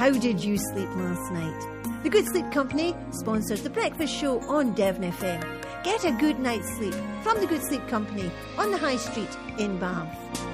how did you sleep last night? The Good Sleep Company sponsors The Breakfast Show on Devon FM. Get a good night's sleep from The Good Sleep Company on the High Street in Bath.